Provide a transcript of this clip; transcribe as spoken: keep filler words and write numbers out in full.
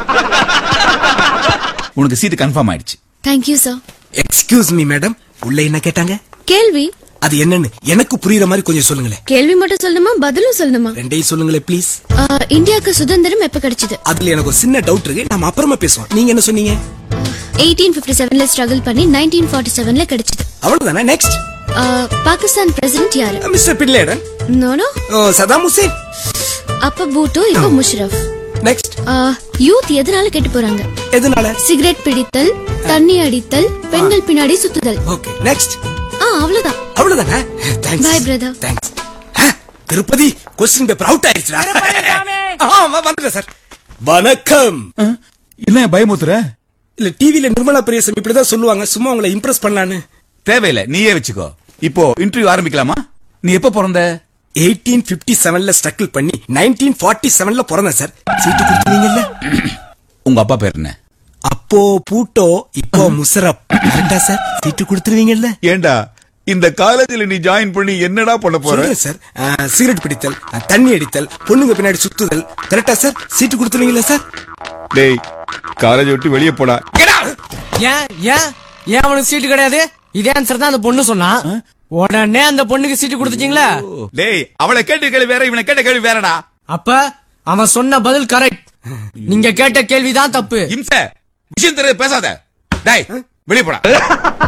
உனக்கு seat confirm ஆயிடுச்சு. Thank you sir. Excuse me madam, உள்ள என்ன கேட்டாங்க? கேள்வி. அது என்னன்னு எனக்கு புரியுற மாதிரி கொஞ்சம் சொல்லுங்களேன். கேள்வி மட்டும் சொல்லணுமா பதிலும் சொல்லணுமா? ரெண்டையும் சொல்லுங்களேன் ப்ளீஸ். இந்தியாவுக்கு சுதந்திரம் எப்ப கிடைச்சது? அதுல எனக்கு ஒரு சின்ன டவுட் இருக்கு, நாம அப்புறமா பேசுவோம். நீங்க என்ன சொன்னீங்க? eighteen fifty-seven ல ஸ்ட்ரகிள் பண்ணி nineteen forty-seven ல கிடைச்சது. அவ்வளவுதானே? நெக்ஸ்ட். பாகிஸ்தான் பிரசிடென்ட் யாரு? Mister bin Laden. No no. Saddam Hussein. அப்ப பூட்டோ, இப்ப முஷரஃப். நெக்ஸ்ட். யூத் எதனால கெட்டு போறாங்க? எதனால? சிகரெட் பிடித்தல், தண்ணி அடித்தல், பெண்கள் பின்னாடி சுத்துதல். Okay next. அவ்வளவுதான். அவ்வளவுதானே? Thanks. By brother. Thanks. Tirupati question paper out ஆயிடுச்சுடா. ஆமா வந்துட்டேன் சார். வணக்கம். என்ன பயமுத்துற? இல்ல டிவில நிர்மலா பிரியசம் இப்படிதான் சொல்லுவாங்க, சும்மா உங்களை இம்ப்ரெஸ் பண்ணலான்னு. தேவையில்லை, நீயே வச்சுக்கோ. இப்போ இன்டர்வியூ ஆரம்பிக்கலாமா? நீ எப்ப பிறந்த? eighteen fifty-seven ல ஸ்ட்ரகிள் பண்ணி nineteen forty-seven ல பிறந்தேன் சார். சீட்டு கொடுத்தீங்கல்ல? உங்க அப்பா பேர் என்ன? அப்போ பூட்டோ, இப்போ முஷரப். கரெக்டா சார்? சீட்டு கொடுத்துருவீங்கல்ல? ஏண்டா இந்த காலேஜ்ல நீ ஜாயின் பண்ணி என்னடா பண்ண போற? சார் சிகரெட் பிடித்தல், தண்ணி அடித்தல், பொண்ணுங்க பின்னாடி சுத்துதல். கரெக்டா சார்? சீட்டு கொடுத்துருவீங்களா சார்? டேய் காலேஜ் விட்டு வெளியே போடா. ஏன் ஏன் ஏன் அவனுக்கு சீட்டு கிடையாது? இதே ஆன்சர் தான் அந்த பொண்ணு சொன்னா. உடனே அந்த பொண்ணுக்கு சீட்டு கொடுத்துட்டீங்களா? டேய் அவளை கேட்ட கேள்வி வேற, இவனை கேட்ட கேள்வி வேறடா. அப்ப அவன் சொன்ன பதில் கரெக்ட், நீங்க கேட்ட கேள்விதான் தப்பு. இம்ச விஷயம் தெரியாது பேசாத. டேய் வெளியே போடா.